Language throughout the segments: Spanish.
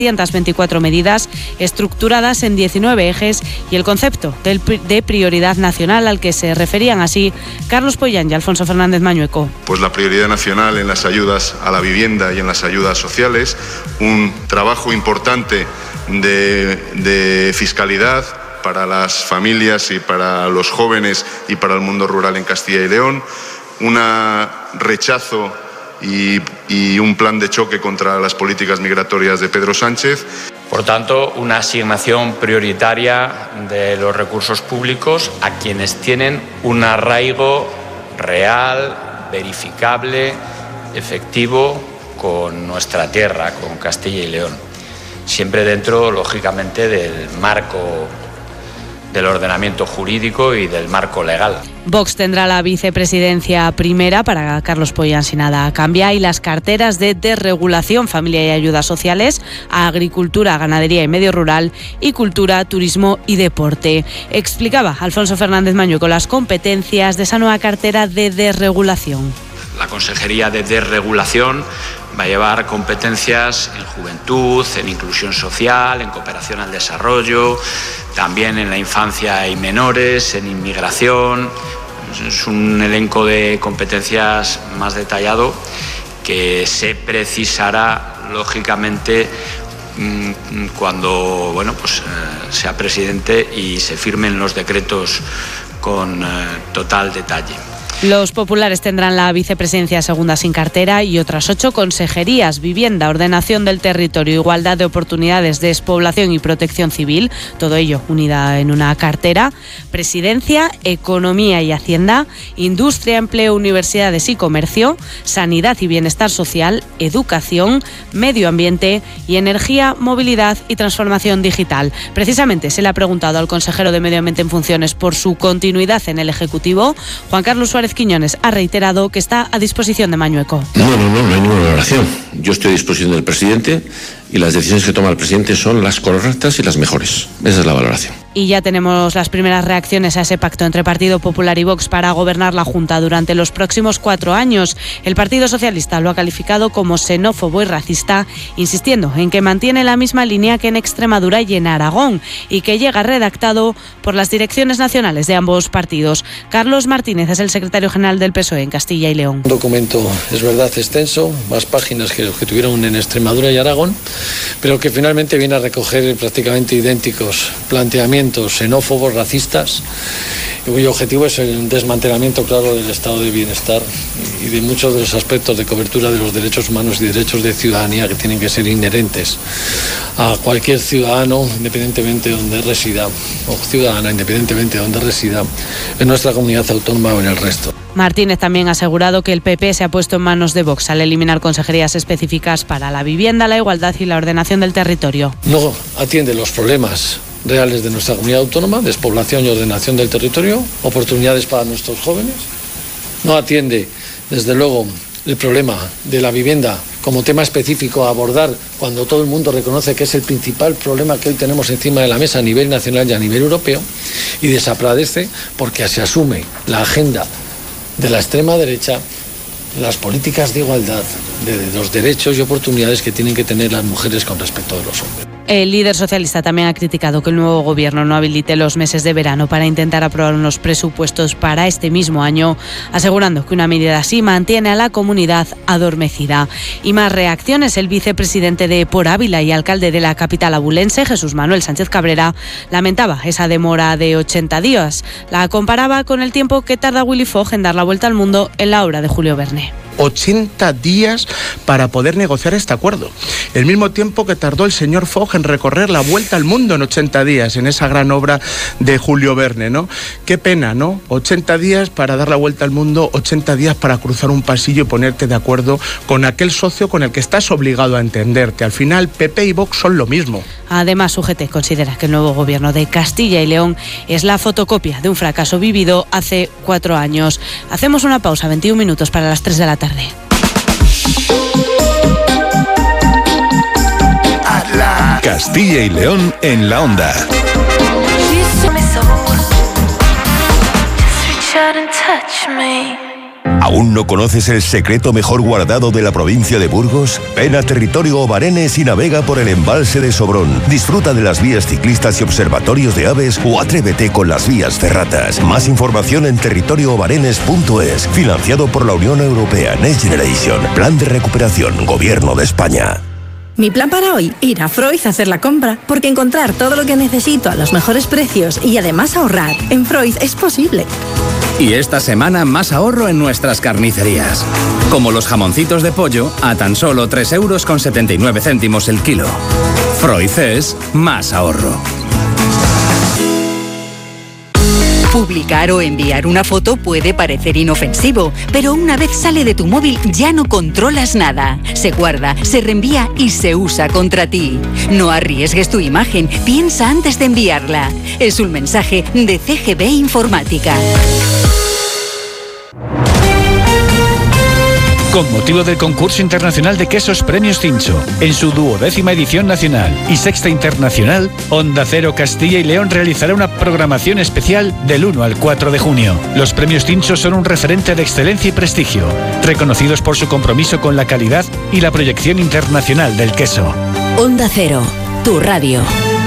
224 medidas estructuradas en 19 ejes y el concepto de prioridad nacional al que se referían así Carlos Pollán y Alfonso Fernández Mañueco. Pues la prioridad nacional en las ayudas a la vivienda y en las ayudas sociales, un trabajo importante de fiscalidad para las familias y para los jóvenes y para el mundo rural en Castilla y León, un rechazo y un plan de choque contra las políticas migratorias de Pedro Sánchez. Por tanto, una asignación prioritaria de los recursos públicos a quienes tienen un arraigo real, verificable, efectivo con nuestra tierra, con Castilla y León. Siempre dentro, lógicamente, del marco del ordenamiento jurídico y del marco legal. Vox tendrá la vicepresidencia primera, para Carlos Pollán si nada cambia, y las carteras de desregulación, familia y ayudas sociales, agricultura, ganadería y medio rural, y cultura, turismo y deporte. Explicaba Alfonso Fernández Mañueco las competencias de esa nueva cartera de desregulación. La Consejería de Desregulación va a llevar competencias en juventud, en inclusión social, en cooperación al desarrollo, también en la infancia y menores, en inmigración. Es un elenco de competencias más detallado que se precisará, lógicamente, cuando sea presidente y se firmen los decretos con total detalle. Los populares tendrán la vicepresidencia segunda sin cartera y otras 8 consejerías: vivienda, ordenación del territorio, igualdad de oportunidades, despoblación y protección civil, todo ello unida en una cartera, presidencia, economía y hacienda, industria, empleo, universidades y comercio, sanidad y bienestar social, educación, medio ambiente y energía, movilidad y transformación digital. Precisamente se le ha preguntado al consejero de Medio Ambiente en funciones por su continuidad en el Ejecutivo. Juan Carlos Suárez Quiñones ha reiterado que está a disposición de Mañueco. No hay ninguna valoración. Yo estoy a disposición del presidente y las decisiones que toma el presidente son las correctas y las mejores. Esa es la valoración. Y ya tenemos las primeras reacciones a ese pacto entre Partido Popular y Vox para gobernar la Junta durante los próximos 4 años. El Partido Socialista lo ha calificado como xenófobo y racista, insistiendo en que mantiene la misma línea que en Extremadura y en Aragón, y que llega redactado por las direcciones nacionales de ambos partidos. Carlos Martínez es el secretario general del PSOE en Castilla y León. Un documento, es verdad, extenso, más páginas que los que tuvieron en Extremadura y Aragón, pero que finalmente viene a recoger prácticamente idénticos planteamientos xenófobos, racistas, y cuyo objetivo es el desmantelamiento claro del estado de bienestar y de muchos de los aspectos de cobertura de los derechos humanos y derechos de ciudadanía que tienen que ser inherentes a cualquier ciudadano, independientemente de donde resida, o ciudadana, independientemente de donde resida, en nuestra comunidad autónoma o en el resto. Martínez también ha asegurado que el PP se ha puesto en manos de Vox al eliminar consejerías específicas para la vivienda, la igualdad y la ordenación del territorio. No atiende los problemas reales de nuestra comunidad autónoma, despoblación y ordenación del territorio, oportunidades para nuestros jóvenes. No atiende, desde luego, el problema de la vivienda como tema específico a abordar cuando todo el mundo reconoce que es el principal problema que hoy tenemos encima de la mesa a nivel nacional y a nivel europeo, y desaparece porque se asume la agenda de la extrema derecha, las políticas de igualdad, de los derechos y oportunidades que tienen que tener las mujeres con respecto de los hombres. El líder socialista también ha criticado que el nuevo gobierno no habilite los meses de verano para intentar aprobar unos presupuestos para este mismo año, asegurando que una medida así mantiene a la comunidad adormecida. Y más reacciones. El vicepresidente de Por Ávila y alcalde de la capital abulense, Jesús Manuel Sánchez Cabrera, lamentaba esa demora de 80 días. La comparaba con el tiempo que tarda Willy Fogg en dar la vuelta al mundo en la obra de Julio Verne. 80 días para poder negociar este acuerdo. El mismo tiempo que tardó el señor Fogg en recorrer la vuelta al mundo en 80 días, en esa gran obra de Julio Verne, ¿no? Qué pena, ¿no? 80 días para dar la vuelta al mundo, 80 días para cruzar un pasillo y ponerte de acuerdo con aquel socio con el que estás obligado a entenderte. Al final, PP y Vox son lo mismo. Además, UGT considera que el nuevo gobierno de Castilla y León es la fotocopia de un fracaso vivido hace 4 años. Hacemos una pausa, 21 minutos para las 3 de la tarde. Castilla y León en la onda. ¿Aún no conoces el secreto mejor guardado de la provincia de Burgos? Ven a Territorio Obarenes y navega por el embalse de Sobrón. Disfruta de las vías ciclistas y observatorios de aves o atrévete con las vías ferratas. Más información en territorioobarenes.es. Financiado por la Unión Europea Next Generation. Plan de recuperación. Gobierno de España. Mi plan para hoy, ir a Freud a hacer la compra, porque encontrar todo lo que necesito a los mejores precios y además ahorrar en Freud es posible. Y esta semana más ahorro en nuestras carnicerías. Como los jamoncitos de pollo a tan solo 3,79 € el kilo. Freud es más ahorro. Publicar o enviar una foto puede parecer inofensivo, pero una vez sale de tu móvil ya no controlas nada. Se guarda, se reenvía y se usa contra ti. No arriesgues tu imagen, piensa antes de enviarla. Es un mensaje de CGB Informática. Con motivo del concurso internacional de quesos Premios Cincho, en su 12ª edición nacional y 6ª internacional, Onda Cero Castilla y León realizará una programación especial del 1 al 4 de junio. Los Premios Cincho son un referente de excelencia y prestigio, reconocidos por su compromiso con la calidad y la proyección internacional del queso. Onda Cero, tu radio.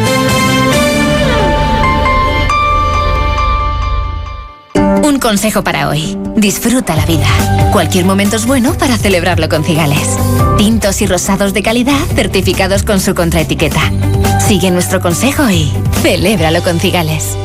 Un consejo para hoy. Disfruta la vida. Cualquier momento es bueno para celebrarlo con Cigales. Tintos y rosados de calidad certificados con su contraetiqueta. Sigue nuestro consejo y celébralo con Cigales.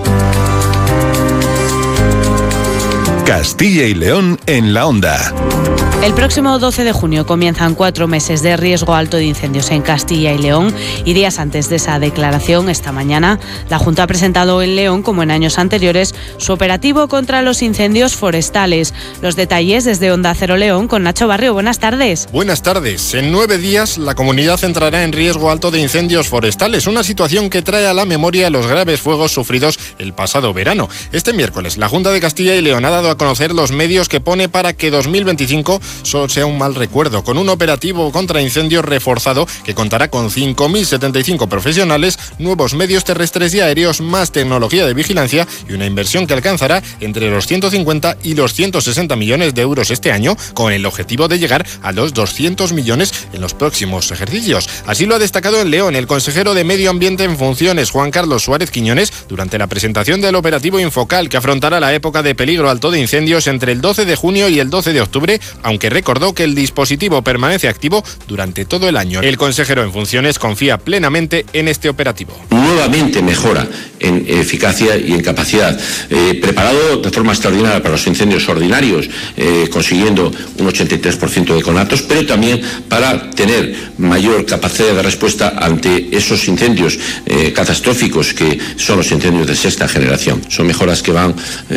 Castilla y León en la Onda. El próximo 12 de junio comienzan 4 meses de riesgo alto de incendios en Castilla y León y días antes de esa declaración, esta mañana, la Junta ha presentado en León, como en años anteriores, su operativo contra los incendios forestales. Los detalles desde Onda Cero León con Nacho Barrio. Buenas tardes. Buenas tardes. En 9 días la comunidad entrará en riesgo alto de incendios forestales, una situación que trae a la memoria los graves fuegos sufridos el pasado verano. Este miércoles la Junta de Castilla y León ha dado a conocer los medios que pone para que 2025 solo sea un mal recuerdo, con un operativo contra incendios reforzado que contará con 5.075 profesionales, nuevos medios terrestres y aéreos, más tecnología de vigilancia y una inversión que alcanzará entre los 150 y los 160 millones de euros este año, con el objetivo de llegar a los 200 millones en los próximos ejercicios. Así lo ha destacado en León el consejero de Medio Ambiente en funciones, Juan Carlos Suárez Quiñones, durante la presentación del operativo Infocal, que afrontará la época de peligro alto de incendios entre el 12 de junio y el 12 de octubre, aunque recordó que el dispositivo permanece activo durante todo el año. El consejero en funciones confía plenamente en este operativo. Nuevamente mejora en eficacia y en capacidad, preparado de forma extraordinaria para los incendios ordinarios, consiguiendo un 83% de conatos, pero también para tener mayor capacidad de respuesta ante esos incendios catastróficos que son los incendios de 6ª generación. Son mejoras que van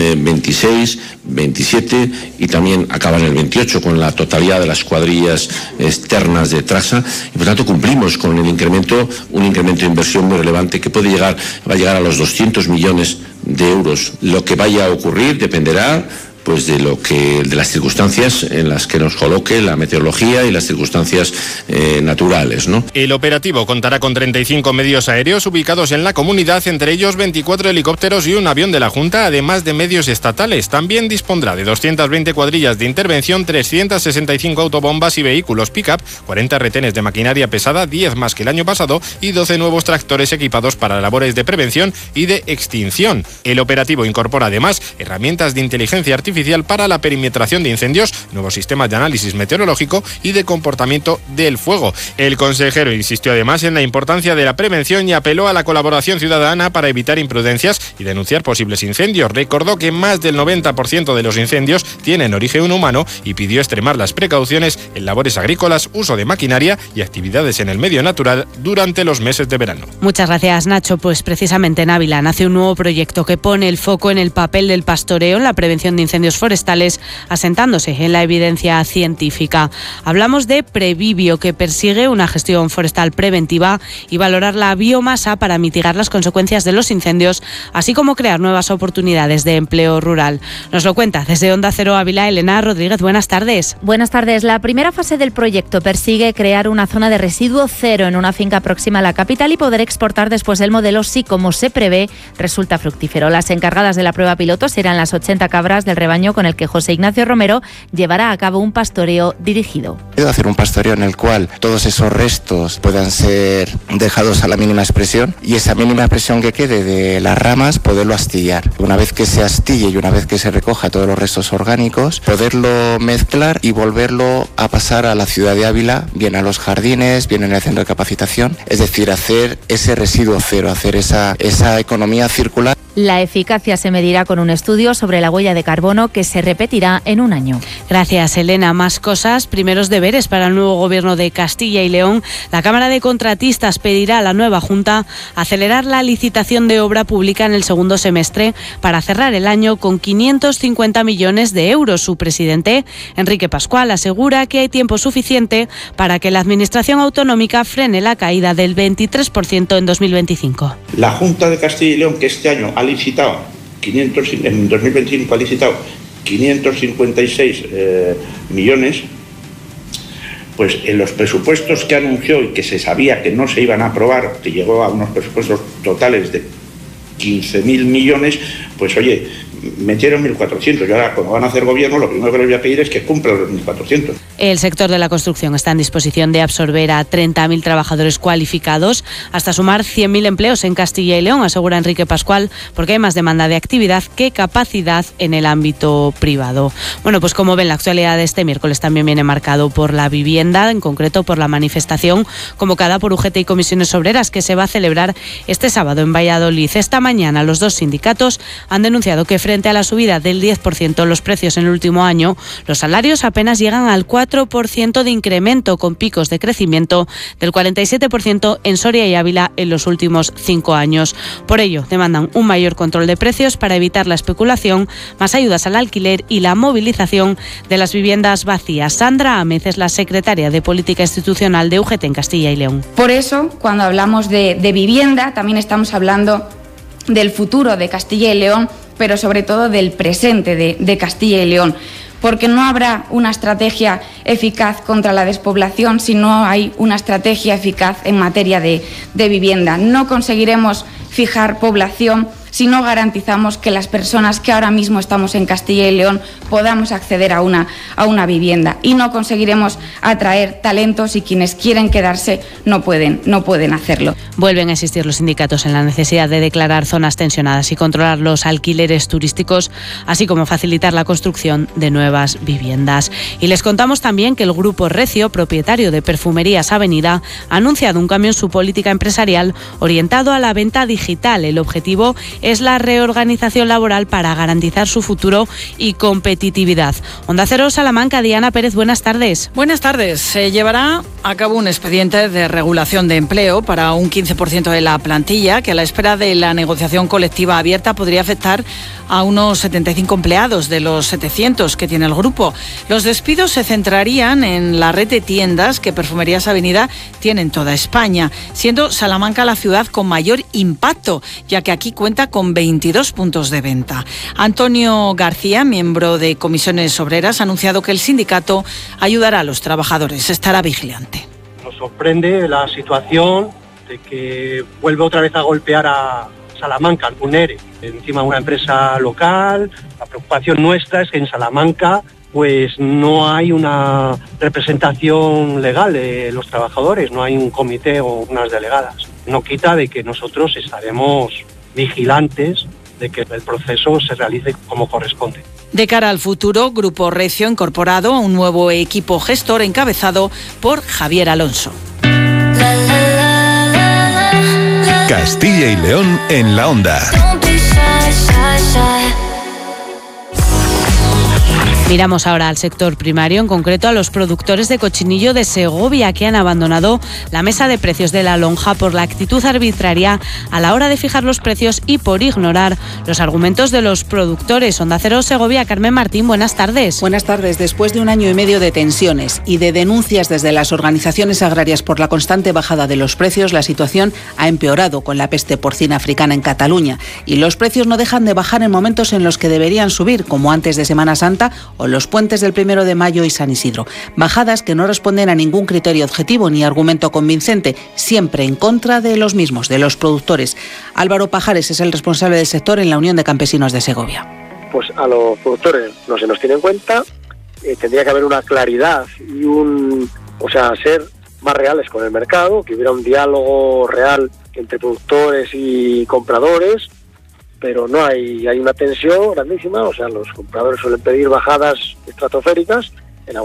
26, 27 y también acaban el 28 con la totalidad de las cuadrillas externas de traza, y por tanto cumplimos con el incremento, un incremento de inversión muy relevante que va a llegar a los 200 millones de euros. Lo que vaya a ocurrir dependerá pues de las circunstancias en las que nos coloque la meteorología y las circunstancias naturales, ¿no? El operativo contará con 35 medios aéreos ubicados en la comunidad, entre ellos 24 helicópteros y un avión de la Junta, además de medios estatales. También dispondrá de 220 cuadrillas de intervención, 365 autobombas y vehículos pick-up, 40 retenes de maquinaria pesada, 10 más que el año pasado, y 12 nuevos tractores equipados para labores de prevención y de extinción. El operativo incorpora además herramientas de inteligencia artificial para la perimetración de incendios, nuevos sistemas de análisis meteorológico y de comportamiento del fuego. El consejero insistió además en la importancia de la prevención y apeló a la colaboración ciudadana para evitar imprudencias y denunciar posibles incendios. Recordó que más del 90% de los incendios tienen origen humano y pidió extremar las precauciones en labores agrícolas, uso de maquinaria y actividades en el medio natural durante los meses de verano. Muchas gracias, Nacho. Pues precisamente en Ávila nace un nuevo proyecto que pone el foco en el papel del pastoreo en la prevención de incendios forestales, asentándose en la evidencia científica. Hablamos de Previvio, que persigue una gestión forestal preventiva y valorar la biomasa para mitigar las consecuencias de los incendios, así como crear nuevas oportunidades de empleo rural. Nos lo cuenta desde Onda Cero Ávila Elena Rodríguez. Buenas tardes. Buenas tardes. La primera fase del proyecto persigue crear una zona de residuo cero en una finca próxima a la capital y poder exportar después el modelo si, como se prevé, resulta fructífero. Las encargadas de la prueba piloto serán las 80 cabras del rebaño rebaño con el que José Ignacio Romero llevará a cabo un pastoreo dirigido. Puedo hacer un pastoreo en el cual todos esos restos puedan ser dejados a la mínima expresión y esa mínima expresión que quede de las ramas poderlo astillar. Una vez que se astille y una vez que se recoja todos los restos orgánicos, poderlo mezclar y volverlo a pasar a la ciudad de Ávila, bien a los jardines, bien en el centro de capacitación, es decir, hacer ese residuo cero, hacer esa economía circular. La eficacia se medirá con un estudio sobre la huella de carbono que se repetirá en un año. Gracias, Elena. Más cosas, primeros deberes para el nuevo gobierno de Castilla y León. La Cámara de Contratistas pedirá a la nueva Junta acelerar la licitación de obra pública en el segundo semestre para cerrar el año con 550 millones de euros. Su presidente, Enrique Pascual, asegura que hay tiempo suficiente para que la Administración autonómica frene la caída del 23% en 2025. La Junta de Castilla y León, que este año ha licitado en 2025 ha licitado 556 millones, pues en los presupuestos que anunció y que se sabía que no se iban a aprobar, que llegó a unos presupuestos totales de 15.000 millones, pues oye, metieron 1.400 y ahora cuando van a hacer gobierno lo primero que les voy a pedir es que cumplan los 1.400. El sector de la construcción está en disposición de absorber a 30.000 trabajadores cualificados hasta sumar 100.000 empleos en Castilla y León, asegura Enrique Pascual, porque hay más demanda de actividad que capacidad en el ámbito privado. Bueno, pues como ven, la actualidad de este miércoles también viene marcado por la vivienda, en concreto por la manifestación convocada por UGT y Comisiones Obreras que se va a celebrar este sábado en Valladolid. Esta mañana los dos sindicatos han denunciado que frente a la subida del 10% en los precios en el último año, los salarios apenas llegan al 4% de incremento, con picos de crecimiento del 47% en Soria y Ávila en los últimos 5 años. Por ello, demandan un mayor control de precios para evitar la especulación, más ayudas al alquiler y la movilización de las viviendas vacías. Sandra Ámez es la secretaria de Política Institucional de UGT en Castilla y León. Por eso, cuando hablamos de vivienda, también estamos hablando del futuro de Castilla y León, pero sobre todo del presente de Castilla y León, porque no habrá una estrategia eficaz contra la despoblación si no hay una estrategia eficaz en materia de vivienda. No conseguiremos fijar población si no garantizamos que las personas que ahora mismo estamos en Castilla y León podamos acceder a una vivienda, y no conseguiremos atraer talentos y quienes quieren quedarse no pueden hacerlo. Vuelven a insistir los sindicatos en la necesidad de declarar zonas tensionadas y controlar los alquileres turísticos, así como facilitar la construcción de nuevas viviendas. Y les contamos también que el Grupo Recio, propietario de Perfumerías Avenida, ha anunciado un cambio en su política empresarial orientado a la venta digital. El objetivo es la reorganización laboral para garantizar su futuro y competitividad. Onda Cero Salamanca, Diana Pérez, buenas tardes. Buenas tardes. Se llevará a cabo un expediente de regulación de empleo para un 15% de la plantilla, que a la espera de la negociación colectiva abierta podría afectar a unos 75 empleados de los 700 que tiene el grupo. Los despidos se centrarían en la red de tiendas que Perfumerías Avenida tiene en toda España, siendo Salamanca la ciudad con mayor impacto, ya que aquí cuenta con 22 puntos de venta. Antonio García, miembro de Comisiones Obreras, ha anunciado que el sindicato ayudará a los trabajadores, estará vigilante. Nos sorprende la situación de que vuelve otra vez a golpear a Salamanca, un ERE, encima de una empresa local. La preocupación nuestra es que en Salamanca pues no hay una representación legal de los trabajadores, no hay un comité o unas delegadas. No quita de que nosotros estaremos vigilantes de que el proceso se realice como corresponde. De cara al futuro, Grupo Recio ha incorporado a un nuevo equipo gestor encabezado por Javier Alonso. Castilla y León en la onda. Miramos ahora al sector primario, en concreto a los productores de cochinillo de Segovia, que han abandonado la mesa de precios de la lonja por la actitud arbitraria a la hora de fijar los precios y por ignorar los argumentos de los productores. Onda Cero Segovia, Carmen Martín, buenas tardes. Buenas tardes. Después de un año y medio de tensiones y de denuncias desde las organizaciones agrarias por la constante bajada de los precios, la situación ha empeorado con la peste porcina africana en Cataluña, y los precios no dejan de bajar en momentos en los que deberían subir, como antes de Semana Santa o los puentes del 1 de mayo y San Isidro. Bajadas que no responden a ningún criterio objetivo ni argumento convincente, siempre en contra de los mismos, de los productores. Álvaro Pajares es el responsable del sector en la Unión de Campesinos de Segovia. pues a los productores no se nos tiene en cuenta. Tendría que haber una claridad y ser más reales con el mercado, que hubiera un diálogo real entre productores y compradores, pero no hay una tensión grandísima. Los compradores suelen pedir bajadas estratosféricas, en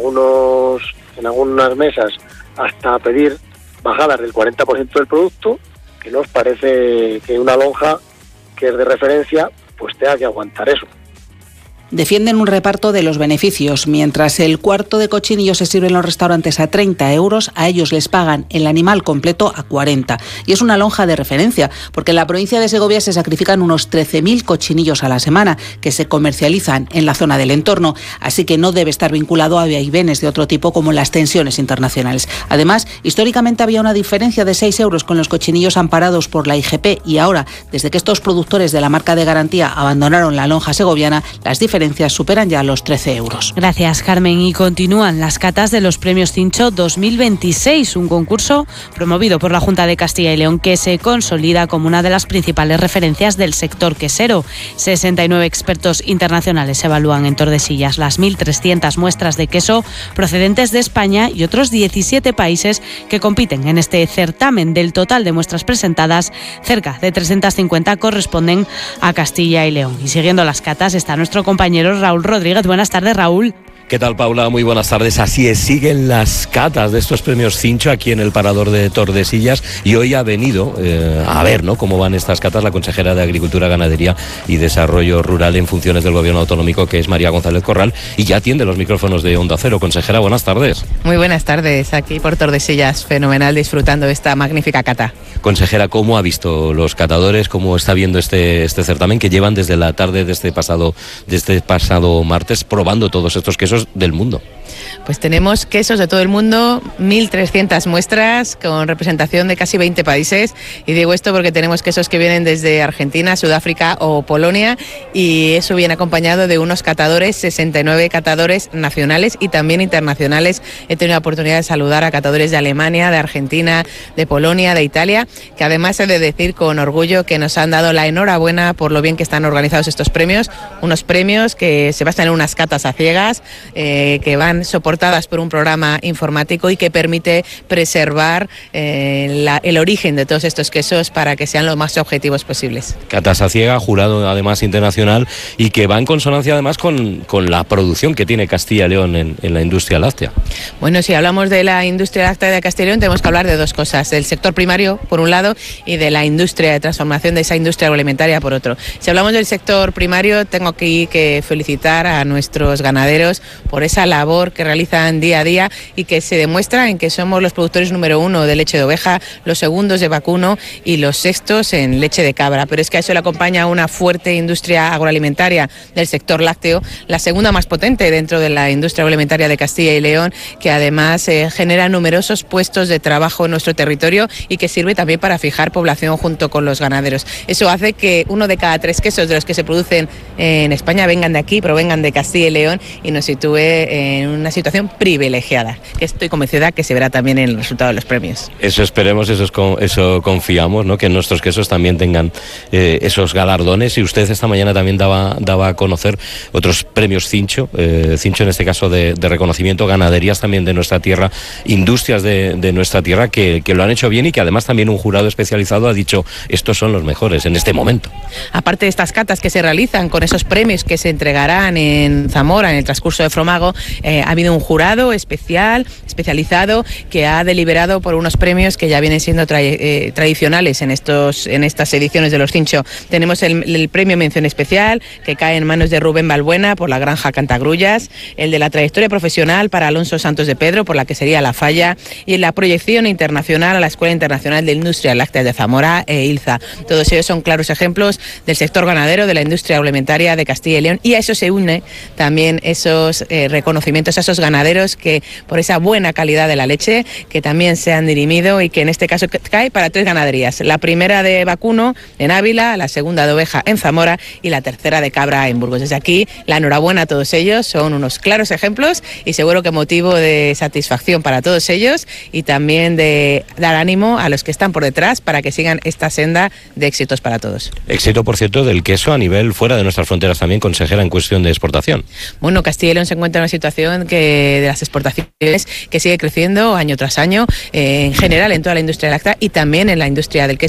algunas mesas hasta pedir bajadas del 40% del producto, que nos parece que una lonja que es de referencia pues tenga que aguantar eso. Defienden un reparto de los beneficios. Mientras el cuarto de cochinillo se sirve en los restaurantes a 30 euros, a ellos les pagan el animal completo a 40. Y es una lonja de referencia, porque en la provincia de Segovia se sacrifican unos 13.000 cochinillos a la semana, que se comercializan en la zona del entorno. Así que no debe estar vinculado a vaivenes de otro tipo, como las tensiones internacionales. Además, históricamente había una diferencia de 6 euros con los cochinillos amparados por la IGP, y ahora, desde que estos productores de la marca de garantía abandonaron la lonja segoviana, las diferencias superan ya los 13 euros. Gracias, Carmen. Y continúan las catas de los Premios Cincho 2026, un concurso promovido por la Junta de Castilla y León que se consolida como una de las principales referencias del sector quesero. 69 expertos internacionales evalúan en Tordesillas las 1.300 muestras de queso procedentes de España y otros 17 países que compiten en este certamen. Del total de muestras presentadas, cerca de 350 corresponden a Castilla y León. Y siguiendo las catas está nuestro compañero Raúl Rodríguez. Buenas tardes, Raúl. ¿Qué tal, Paula? Muy buenas tardes. Así es, siguen las catas de estos premios Cincho aquí en el Parador de Tordesillas, y hoy ha venido a ver, ¿no?, cómo van estas catas la consejera de Agricultura, Ganadería y Desarrollo Rural en funciones del Gobierno Autonómico, que es María González Corral, y ya atiende los micrófonos de Onda Cero. Consejera, buenas tardes. Muy buenas tardes, aquí por Tordesillas, fenomenal, disfrutando de esta magnífica cata. Consejera, ¿cómo ha visto los catadores, cómo está viendo este certamen que llevan desde la tarde de este pasado martes probando todos estos quesos del mundo? Pues tenemos quesos de todo el mundo, 1.300 muestras con representación de casi 20 países, y digo esto porque tenemos quesos que vienen desde Argentina, Sudáfrica o Polonia, y eso viene acompañado de unos catadores, 69 catadores nacionales y también internacionales. He tenido la oportunidad de saludar a catadores de Alemania, de Argentina, de Polonia, de Italia, que además he de decir con orgullo que nos han dado la enhorabuena por lo bien que están organizados estos premios, unos premios que se basan en unas catas a ciegas, que van soportadas por un programa informático y que permite preservar el origen de todos estos quesos para que sean lo más objetivos posibles. Catas a ciega, jurado además internacional, y que va en consonancia además con la producción que tiene Castilla y León en la industria láctea. Bueno, si hablamos de la industria láctea de Castilla y León, tenemos que hablar de dos cosas: del sector primario por un lado y de la industria de transformación de esa industria agroalimentaria por otro. Si hablamos del sector primario, tengo que felicitar a nuestros ganaderos por esa labor que realizan día a día y que se demuestra en que somos los productores número 1 de leche de oveja, los segundos de vacuno y los sextos en leche de cabra. Pero es que a eso le acompaña una fuerte industria agroalimentaria del sector lácteo, la segunda más potente dentro de la industria agroalimentaria de Castilla y León, que además genera numerosos puestos de trabajo en nuestro territorio y que sirve también para fijar población junto con los ganaderos. Eso hace que 1 de cada 3 quesos de los que se producen en España vengan de aquí, provengan de Castilla y León, y nos sitúe en una situación privilegiada, que estoy convencida que se verá también en el resultado de los premios. Eso esperemos, eso confiamos, ¿no?, que nuestros quesos también tengan esos galardones. Y usted esta mañana también daba a conocer otros premios Cincho, Cincho en este caso de reconocimiento, ganaderías también de nuestra tierra, industrias de nuestra tierra que lo han hecho bien, y que además también un jurado especializado ha dicho estos son los mejores en este momento. Aparte de estas catas que se realizan con esos premios que se entregarán en Zamora en el transcurso de Fromago, ha habido un jurado especializado que ha deliberado por unos premios que ya vienen siendo tradicionales en estas ediciones de los Cincho. Tenemos el premio mención especial, que cae en manos de Rubén Balbuena por la granja Cantagrullas, el de la trayectoria profesional para Alonso Santos de Pedro por la quesería La Falla, y la proyección internacional a la Escuela Internacional de Industria Láctea de Zamora e ILZA. Todos ellos son claros ejemplos del sector ganadero, de la industria agroalimentaria de Castilla y León, y a eso se une también esos reconocimientos éxitos a esos ganaderos que por esa buena calidad de la leche que también se han dirimido y que en este caso cae para 3 ganaderías. La primera de vacuno en Ávila, la segunda de oveja en Zamora y la tercera de cabra en Burgos. Desde aquí, la enhorabuena a todos ellos, son unos claros ejemplos y seguro que motivo de satisfacción para todos ellos y también de dar ánimo a los que están por detrás para que sigan esta senda de éxitos para todos. Éxito, por cierto, del queso a nivel fuera de nuestras fronteras también, consejera, en cuestión de exportación. Bueno, Castilla y León se encuentra en una situación de las exportaciones que sigue creciendo año tras año, en general en toda la industria láctea y también en la industria del queso.